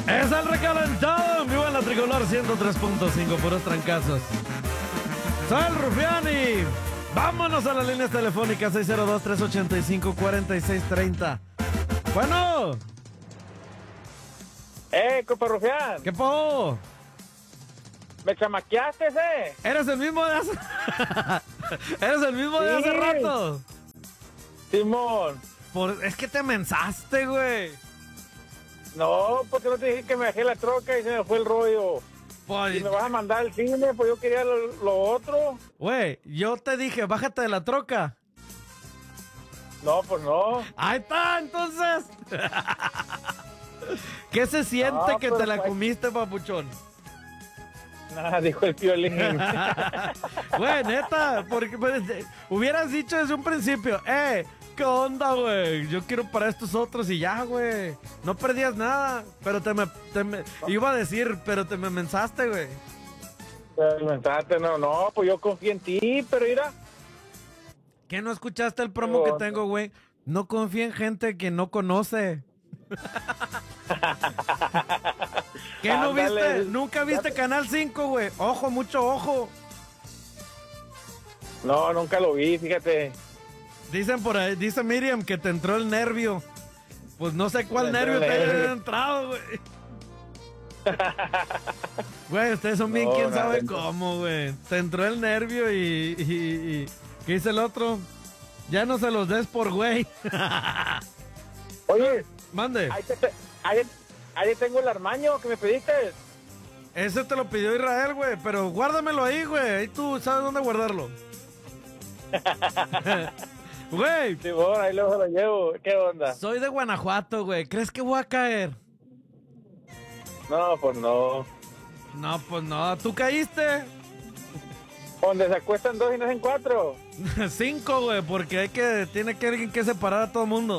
Es el recalentado en vivo en la Tricolor 103.5, puros trancazos. Soy el Rufián y vámonos a las líneas telefónicas 602-385-4630. Bueno. Compa Rufián. ¿Qué po? ¿Me chamaqueaste, Eres el mismo de hace... Eres el mismo de hace rato. Simón. Es que te mensaste, güey. No, porque no te dije que me dejé la troca y se me fue el rollo. Pues, y me vas a mandar al cine, pues yo quería lo otro. Güey, yo te dije, bájate de la troca. No, pues no. Ahí está, entonces. ¿Qué se siente que te la comiste, papuchón? Nada, dijo el Piolín. Güey, neta, porque pues, hubieras dicho desde un principio, ¿qué onda, güey? Yo quiero para estos otros y ya, güey. No perdías nada, pero iba a decir, pero te me mensaste, güey. Mensaste, no, pues yo confío en ti, pero mira. ¿Qué no escuchaste el promo que tengo, güey? No confía en gente que no conoce. ¿Qué no viste? ¿Nunca viste Canal 5, güey? Ojo, mucho ojo. No, nunca lo vi, fíjate. Dicen por ahí, dice Miriam que te entró el nervio. Pues no sé cuál nervio te haya entrado, güey. Güey, ustedes son bien, quién sabe cómo, güey. Te entró el nervio y ¿qué dice el otro? Ya no se los des por güey. Oye, mande. Ahí tengo el armaño que me pediste. Ese te lo pidió Israel, güey, pero guárdamelo ahí, güey. Ahí tú sabes dónde guardarlo. Güey. Sí, bueno, ahí luego lo llevo. ¿Qué onda? Soy de Guanajuato, güey. ¿Crees que voy a caer? No, pues no. No, pues no. ¿Tú caíste? Donde se acuestan dos y no hacen cuatro. 5, güey, porque tiene que alguien que separar a todo el mundo.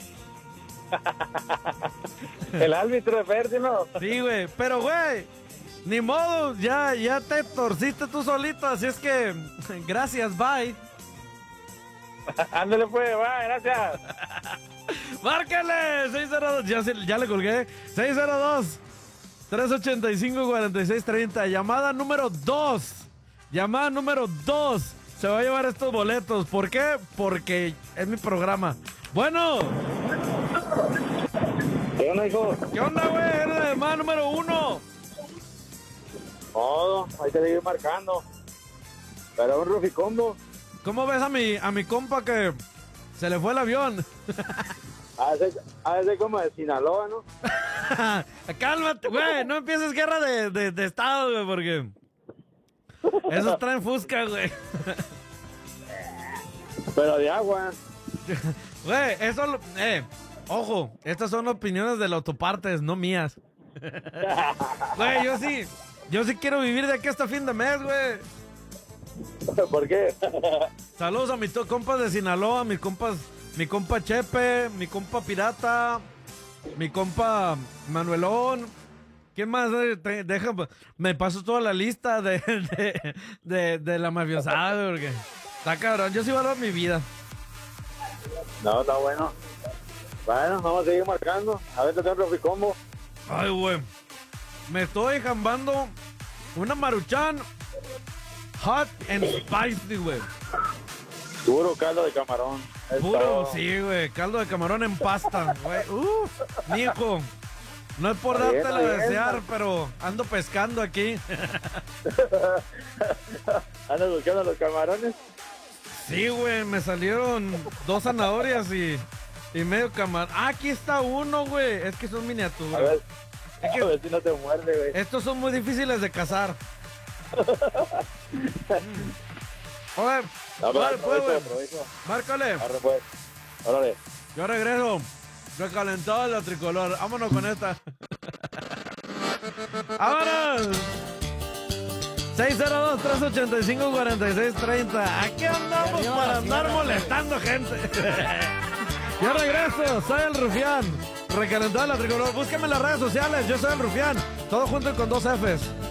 El árbitro de Ferdi, ¿no? Sí, güey, pero güey, ni modo, ya te torciste tú solito, así es que gracias, bye. Ándale pues, va, gracias. Márcale, 602, ya le colgué, 602-385-4630, llamada número 2, se va a llevar estos boletos, ¿por qué? Porque es mi programa. Bueno. ¿Qué onda, hijo? ¿Qué onda, güey? Eres la llamada número 1. No, hay que seguir marcando. Pero un ruficombo. ¿Cómo ves a mi compa que se le fue el avión? A veces como de Sinaloa, ¿no? Cálmate, güey, no empieces guerra de estado, güey, porque esos traen fusca, güey. Pero de agua. Güey, eso, ojo, estas son opiniones de las autopartes, no mías. Güey, yo sí quiero vivir de aquí hasta fin de mes, güey. ¿Por qué? Saludos a mis compas de Sinaloa, mi compa Chepe, mi compa Pirata, mi compa Manuelón. ¿Quién más? Me paso toda la lista de la mafiosada, porque está cabrón, yo sí valoro mi vida. No, está bueno. Bueno, vamos a seguir marcando. A ver, te tengo un ruficombo. Ay, güey. Me estoy jambando una Maruchan hot and spicy, güey. Puro caldo de camarón. Puro, sí, güey. Caldo de camarón en pasta, güey. Mijo. No es por dártela a desear, pero ando pescando aquí. ¿Andas buscando los camarones? Sí, güey. Me salieron 2 zanahorias y medio camarón. Ah, aquí está uno, güey. Es que son miniaturas. A ver, es que a ver si no te muerde, güey. Estos son muy difíciles de cazar. Oye, aprovecho. Márcale. Pues. Órale. Yo regreso. Recalentado la tricolor. Vámonos con esta. ¡Vámonos! 602-385-4630. Aquí andamos para andar molestando gente. Yo regreso. Soy el Rufián. Recalentado la tricolor. Búsqueme en las redes sociales. Yo soy el Rufián. Todo junto con 2 Fs.